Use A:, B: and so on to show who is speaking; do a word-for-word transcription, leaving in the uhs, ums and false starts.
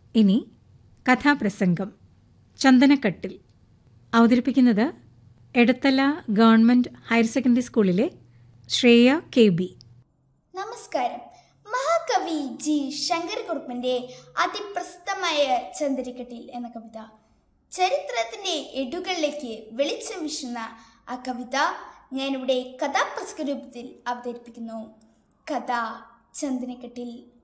A: ഇനി കഥാപ്രസംഗം ചന്ദനക്കട്ടിൽ. അവതരിപ്പിക്കുന്നത് എടത്തല ഗവൺമെന്റ് ഹയർ സെക്കൻഡറി സ്കൂളിലെ ശ്രേയ കെ ബി.
B: നമസ്കാരം. മഹാകവി ജി ശങ്കരക്കുറുപ്പിന്റെ അതിപ്രസിദ്ധമായ ചന്ദനക്കട്ടിൽ എന്ന കവിത ചരിത്രത്തിന്റെ എടുകളിലേക്ക് വെളിച്ചം വീശുന്ന ആ കവിത ഞാനിവിടെ കഥാപ്രസംഗ രൂപത്തിൽ അവതരിപ്പിക്കുന്നു. കഥ ചന്ദനക്കട്ടിൽ.